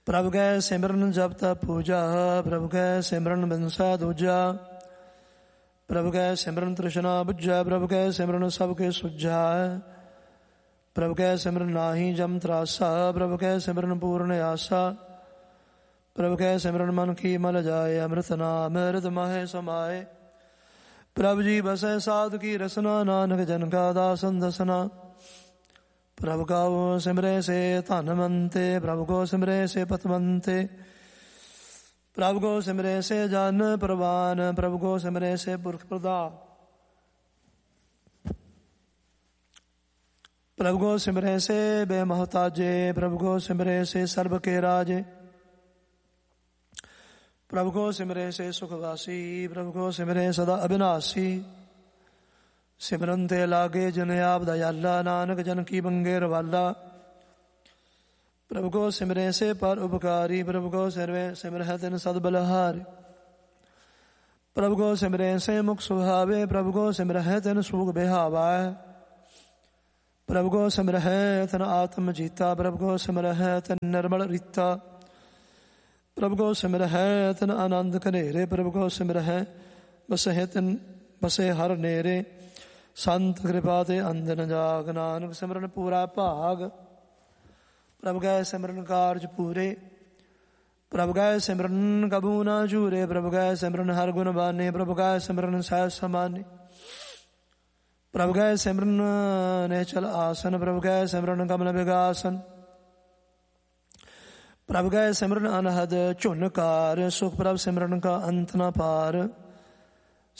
ਪ੍ਰਭ ਕੈ ਸਿਮਰਨ ਜਪ ਤਪ ਪੂਜਾ, ਪ੍ਰਭ ਕੈ ਸਿਮਰਨ ਬਿਨਸਾ ਦੂਜਾ। ਪ੍ਰਭ ਕੈ ਸਿਮਰਨ ਤ੍ਰਿਸ਼ਨਾ ਬੁਝੈ, ਪ੍ਰਭ ਕੈ ਸਿਮਰਨ ਸਭ ਕੇ ਸੁਝਾ। ਪ੍ਰਭ ਕੈ ਸਿਮਰਨ ਨਾਹੀ ਜਮ ਤਰਾਸਾ, ਪ੍ਰਭ ਕੈ ਸਿਮਰਨ ਪੂਰਨ ਆਸਾ। ਪ੍ਰਭ ਕੈ ਸਿਮਰਨ ਮਨ ਕੀ ਮਲ ਜਾਏ, ਅੰਮ੍ਰਿਤ ਨਾਮ ਹਿਰਦ ਮਹਿ ਸਮਾਏ। ਪ੍ਰਭ ਜੀ ਬਸੈ ਸਾਧ ਕੀ ਰਸਨਾ, ਨਾਨਕ ਜਨ ਕਾ ਦਾਸਨ ਦਸਨਾ। ਪ੍ਰਭ ਕਉ ਸਿਮਰੈ ਸੇ ਧਨਵੰਤੇ, ਪ੍ਰਭ ਕੋ ਸਿਮਰੈ ਸੇ ਪਤਵੰਤੇ। ਪ੍ਰਭ ਕੋ ਸਿਮਰੈ ਸੇ ਜਨ ਪ੍ਰਵਾਨ, ਪ੍ਰਭ ਕੋ ਸਿਮਰੈ ਸੇ ਪੁਰਖ ਪ੍ਰਧਾਨ। ਪ੍ਰਭ ਕੋ ਸਿਮਰੈ ਸੇ ਬੇਮਹਤਾਜੇ, ਪ੍ਰਭ ਕੋ ਸਿਮਰੈ ਸੇ ਸਰਬ ਕੇ ਰਾਜੇ। ਪ੍ਰਭ ਕੋ ਸਿਮਰੈ ਸੇ ਸੁਖਵਾਸੀ, ਪ੍ਰਭ ਕੋ ਸਿਮਰੈ ਸਦਾ ਅਬਿਨਾਸੀ। ਸਿਮਰਨ ਤੇ ਲਾਗੇ ਜਨ ਆਪ ਦਇਆਲਾ, ਨਾਨਕ ਜਨ ਕੀ ਬੰਗੇ ਰਵਾਲਾ। ਪ੍ਰਭ ਕੋ ਸਿਮਰੈ ਸੇ ਪਰ ਉਪਕਾਰੀ, ਪ੍ਰਭ ਕੋ ਸਿਮਰਹਿ ਤਿਨ ਸਦ ਬਲਹਾਰੇ। ਪ੍ਰਭ ਕੋ ਸਿਮਰੈ ਸੇ ਮੁਖ ਸੁਹਾਵੇ, ਪ੍ਰਭ ਕੋ ਸਿਮਰਹਿ ਤਿਨ ਸੂਖ ਬਿਹਾਵਾ। ਪ੍ਰਭ ਕੋ ਸਿਮਰਹਿ ਤਿਨ ਆਤਮ ਜੀਤਾ, ਪ੍ਰਭ ਕੋ ਸਿਮਰਹਿ ਤਿਨ ਨਿਰਮਲ ਰੀਤਾ। ਪ੍ਰਭ ਕੋ ਸਿਮਰਹਿ ਤਿਨ ਆਨੰਦ ਘਨੇਰੇ, ਪ੍ਰਭ ਕੋ ਸਿਮਰਹਿ ਬਸਹਿ ਤਿਨ ਬਸੇ ਹਰ ਨੇਰੇ। ਸੰਤ ਕਿਰਪਾ ਤੇ ਅੰਦਨ ਜਾਗ, ਨਾਨਕ ਸਿਮਰਨ ਪੂਰਾ ਭਾਗ। ਪ੍ਰਭ ਕੈ ਸਿਮਰਨ ਕਾਰਜ ਪੂਰੇ, ਪ੍ਰਭ ਕੈ ਸਿਮਰਨ ਕਬੂ ਨਾ ਝੂਰੇ। ਪ੍ਰਭ ਕੈ ਸਿਮਰਨ ਹਰ ਗੁਣ ਬਾਨੇ, ਪ੍ਰਭ ਕੈ ਸਿਮਰਨ ਸਹਿਜ ਸਮਾਨੇ। ਪ੍ਰਭ ਕੈ ਸਿਮਰਨ ਨਿਹਚਲ ਆਸਨ, ਪ੍ਰਭ ਕੈ ਸਿਮਰਨ ਕਮਲ ਵਿਗਾਸਨ। ਪ੍ਰਭ ਕੈ ਸਿਮਰਨ ਅਨਹਦ ਝੁਨਕਾਰ, ਸੁਖ ਪ੍ਰਭ ਸਿਮਰਨ ਕਾ ਅੰਤ ਨ ਪਾਰ।